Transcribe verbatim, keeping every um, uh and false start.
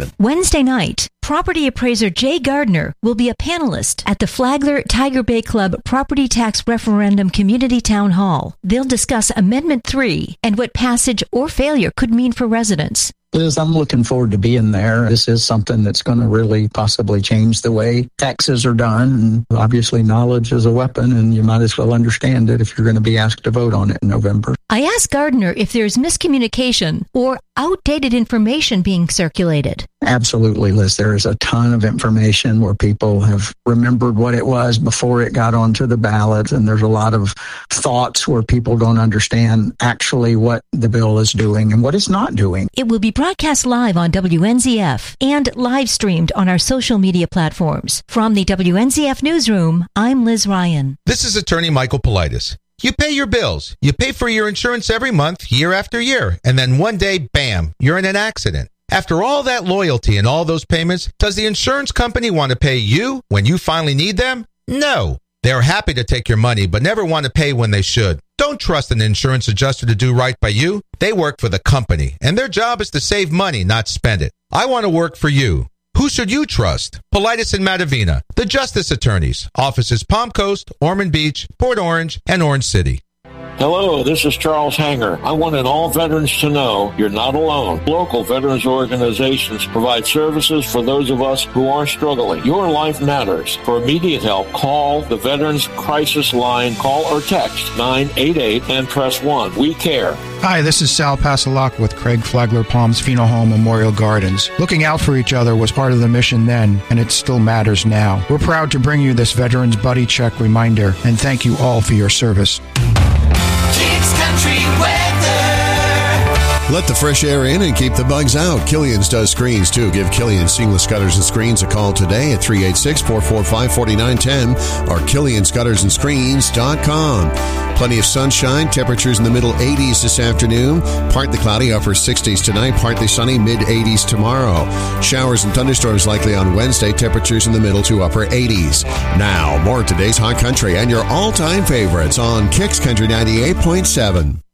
seven. Wednesday night, property appraiser Jay Gardner will be a panelist at the Flagler Tiger Bay Club Property Tax Referendum Community Town Hall. They'll discuss Amendment three and what passage or failure could mean for residents. Liz, I'm looking forward to being there. This is something that's going to really possibly change the way taxes are done. And obviously, knowledge is a weapon, and you might as well understand it if you're going to be asked to vote on it in November. I asked Gardner if there's miscommunication or outdated information being circulated. Absolutely, Liz. There is a ton of information where people have remembered what it was before it got onto the ballot, and there's a lot of thoughts where people don't understand actually what the bill is doing and what it's not doing. It will be broadcast live on W N Z F and live streamed on our social media platforms. From the W N Z F Newsroom, I'm Liz Ryan. This is attorney Michael Politis. You pay your bills. You pay for your insurance every month, year after year, and then one day, bam, you're in an accident. After all that loyalty and all those payments, does the insurance company want to pay you when you finally need them? No. They're happy to take your money, but never want to pay when they should. Don't trust an insurance adjuster to do right by you. They work for the company, and their job is to save money, not spend it. I want to work for you. Who should you trust? Politis and Matavina, the Justice Attorneys. Offices Palm Coast, Ormond Beach, Port Orange, and Orange City. Hello, this is Charles Hanger. I wanted all veterans to know you're not alone. Local veterans organizations provide services for those of us who are struggling. Your life matters. For immediate help, call the Veterans Crisis Line. Call or text nine eight eight and press one. We care. Hi, this is Sal Passalacqua with Craig Flagler Palms Funeral Home Memorial Gardens. Looking out for each other was part of the mission then, and it still matters now. We're proud to bring you this Veterans Buddy Check reminder, and thank you all for your service. Kicks Country Weather. Let the fresh air in and keep the bugs out. Killian's does screens, too. Give Killian Seamless Gutters and Screens a call today at three eight six, four four five, four nine one zero or killians gutters and screens dot com. Plenty of sunshine. Temperatures in the middle eighties this afternoon. Partly cloudy, upper sixties tonight. Partly sunny, mid eighties tomorrow. Showers and thunderstorms likely on Wednesday. Temperatures in the middle to upper eighties. Now, more of today's Hot Country and your all-time favorites on Kicks Country ninety-eight point seven.